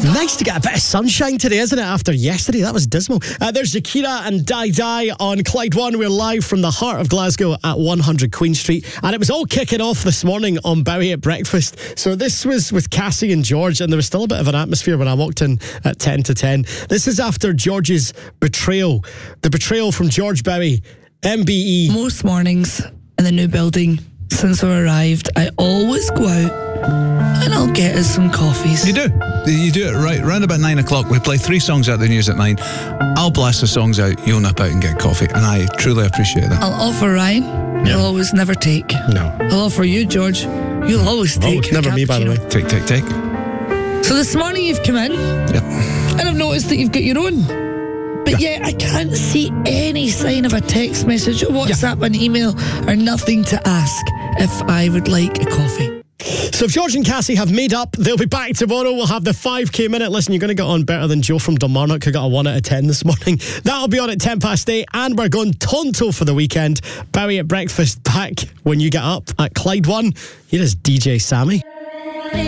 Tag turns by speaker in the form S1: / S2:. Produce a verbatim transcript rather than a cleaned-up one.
S1: Nice to get a bit of sunshine today, isn't it, after yesterday? That was dismal. Uh, there's Zakira and Dai Dai on Clyde One. We're live from the heart of Glasgow at one hundred Queen Street. And it was all kicking off this morning on Bowie at breakfast. So this was with Cassie and George, and there was still a bit of an atmosphere when I walked in at ten to ten. This is after George's betrayal. The betrayal from George Bowie, M B E.
S2: Most mornings in the new building since I arrived, I always go out and I'll get us some coffees.
S3: You do. You do it right. Round about nine o'clock, we play three songs out the news at nine. I'll blast the songs out, you'll nip out and get coffee. And I truly appreciate that.
S2: I'll offer Ryan.
S1: Yeah.
S2: You'll always never take.
S1: No.
S2: I'll offer you, George. You'll always take.
S1: Oh, never me, by the way.
S3: Take, take, take.
S2: So this morning you've come in.
S3: Yep.
S2: And I've noticed that you've got your own. But yeah. yet I can't see any sign of a text message, or WhatsApp, yeah. an email, or nothing to ask if I would like a coffee.
S1: So if George and Cassie have made up, they'll be back tomorrow. We'll have the five K minute. Listen, you're going to get on better than Joe from Dunmarnock, who got a one out of ten this morning. That'll be on at ten past eight, and we're going Tonto for the weekend. Bowie at breakfast back when you get up at Clyde One. Here is D J Sammy.